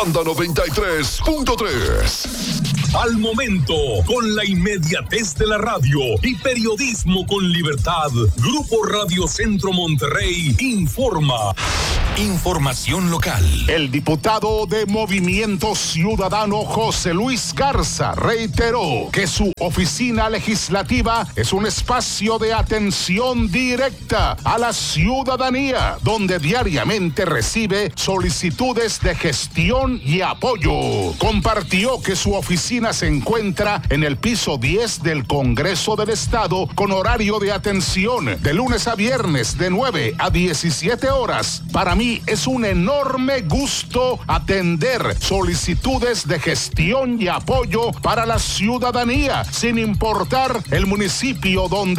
Banda 93.3. Al momento, con la inmediatez de la radio y periodismo con libertad, Grupo Radio Centro Monterrey informa. Información local. El diputado de Movimiento Ciudadano José Luis Garza reiteró que su oficina legislativa es un espacio de atención directa a la ciudadanía, donde diariamente recibe solicitudes de gestión y apoyo. Compartió que su oficina se encuentra en el piso 10 del Congreso del Estado con horario de atención de lunes a viernes de 9 a 17 horas. Para mí es un enorme gusto atender solicitudes de gestión y apoyo para la ciudadanía, sin importar el municipio donde